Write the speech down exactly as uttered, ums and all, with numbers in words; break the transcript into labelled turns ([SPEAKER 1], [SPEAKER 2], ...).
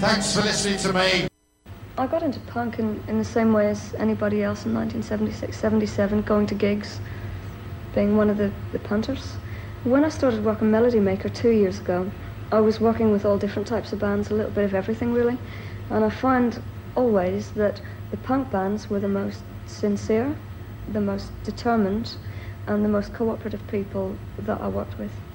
[SPEAKER 1] Thanks for listening to me.
[SPEAKER 2] I got into punk in, in the same way as anybody else in nineteen seventy-six, seventy-seven, going to gigs, being one of the, the punters. When I started working Melody Maker two years ago, I was working with all different types of bands, a little bit of everything really, and I find always that the punk bands were the most sincere, the most determined, and the most cooperative people that I worked with.